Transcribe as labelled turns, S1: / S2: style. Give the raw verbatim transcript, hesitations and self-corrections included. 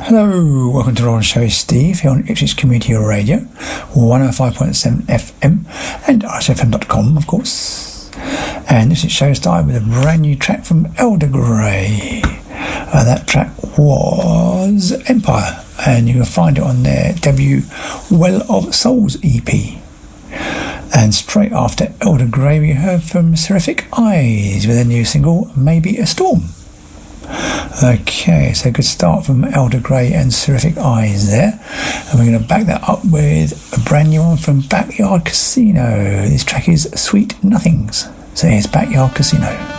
S1: Hello, welcome to the Ron Show. Steve here on Ipswich Community Radio, one oh five point seven F M and R S F M dot com, of course. And this is show started with a brand new track from Elder Grey. Uh, that track was Empire, and you can find it on their debut Well of Souls E P. And straight after Elder Grey, we heard from Seraphic Eyes with a new single, Maybe a Storm. Okay, so good start from Elder Grey and Seraphic Eyes there. And we're going to back that up with a brand new one from Backyard Casino. This track is Sweet Nothings. So here's Backyard Casino.